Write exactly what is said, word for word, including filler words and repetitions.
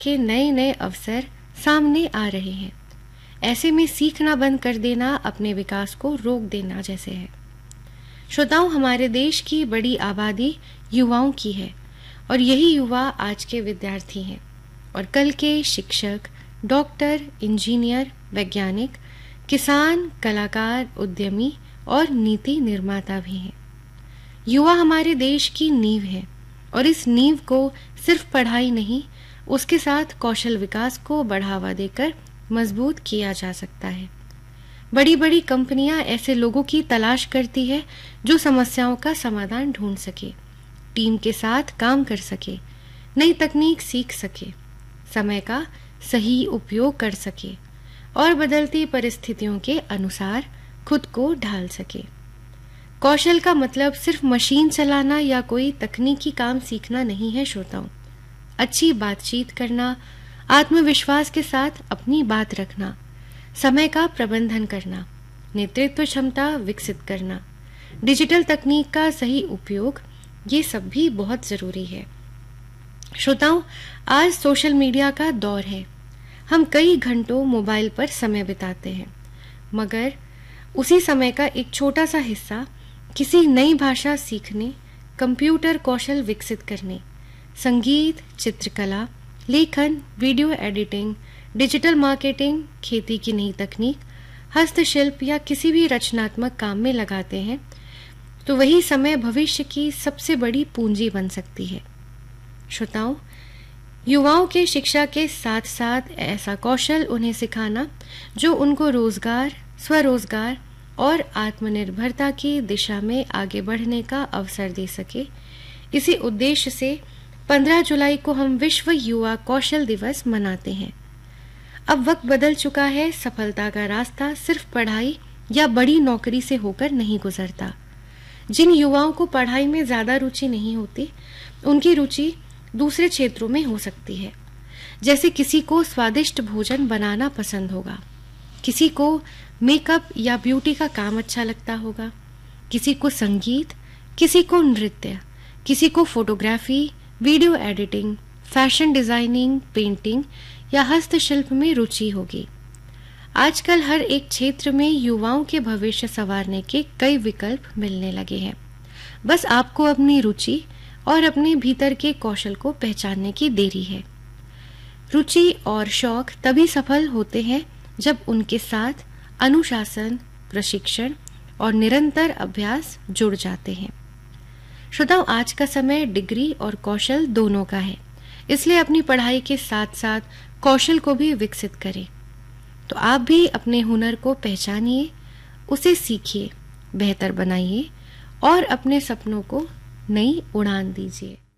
के नए नए अवसर सामने आ रहे हैं। ऐसे में सीखना बंद कर देना अपने विकास को रोक देना जैसे है। श्रोताओं, हमारे देश की बड़ी आबादी युवाओं की है और यही युवा आज के विद्यार्थी हैं और कल के शिक्षक, डॉक्टर, इंजीनियर, वैज्ञानिक, किसान, कलाकार, उद्यमी और नीति निर्माता भी हैं। युवा हमारे देश की नींव है और इस नींव को सिर्फ पढ़ाई नहीं, उसके साथ कौशल विकास को बढ़ावा देकर मजबूत किया जा सकता है। बड़ी बड़ी कंपनियां ऐसे लोगों की तलाश करती है जो समस्याओं का समाधान ढूंढ सके, टीम के साथ काम कर सके, नई तकनीक सीख सके, समय का सही उपयोग कर सके और बदलती परिस्थितियों के अनुसार खुद को ढाल सके। कौशल का मतलब सिर्फ मशीन चलाना या कोई तकनीकी काम सीखना नहीं है श्रोताओं। अच्छी बातचीत करना, आत्मविश्वास के साथ अपनी बात रखना, समय का प्रबंधन करना, नेतृत्व क्षमता विकसित करना, डिजिटल तकनीक का सही उपयोग, ये सब भी बहुत जरूरी है। श्रोताओं, आज सोशल मीडिया का दौर है। हम कई घंटों मोबाइल पर समय बिताते हैं, मगर उसी समय का एक छोटा सा हिस्सा किसी नई भाषा सीखने, कंप्यूटर कौशल विकसित करने, संगीत, चित्रकला, लेखन, वीडियो एडिटिंग, डिजिटल मार्केटिंग, खेती की नई तकनीक, हस्तशिल्प या किसी भी रचनात्मक काम में लगाते हैं तो वही समय भविष्य की सबसे बड़ी पूंजी बन सकती है। श्रोताओं, युवाओं के शिक्षा के साथ साथ ऐसा कौशल उन्हें सिखाना जो उनको रोजगार, स्वरोजगार और आत्मनिर्भरता की दिशा में आगे बढ़ने का अवसर दे सके, इसी उद्देश्य से पंद्रह जुलाई को हम विश्व युवा कौशल दिवस मनाते हैं। अब वक्त बदल चुका है। सफलता का रास्ता सिर्फ पढ़ाई या बड़ी नौकरी से होकर नहीं गुजरता। जिन युवाओं को पढ़ाई में ज्यादा रुचि नहीं होती, उनकी रुचि दूसरे क्षेत्रों में हो सकती है। जैसे किसी को स्वादिष्ट भोजन बनाना पसंद होगा, किसी को मेकअप या ब्यूटी का काम अच्छा लगता होगा, किसी को संगीत, किसी को नृत्य, किसी को photography, video editing, fashion designing, painting या हस्तशिल्प में रुचि होगी। आजकल हर एक क्षेत्र में युवाओं के भविष्य संवारने के कई विकल्प मिलने लगे हैं। बस आपको अपनी रुचि और अपने भीतर के कौशल को पहचानने की देरी है। रुचि और शौक तभी सफल होते हैं जब उनके साथ अनुशासन, प्रशिक्षण और निरंतर अभ्यास जुड़ जाते हैं। श्रोताओं, आज का समय डिग्री और कौशल दोनों का है, इसलिए अपनी पढ़ाई के साथ साथ कौशल को भी विकसित करें। तो आप भी अपने हुनर को पहचानिए, उसे सीखिए, बेहतर बनाइए और अपने सपनों को नई उड़ान दीजिए।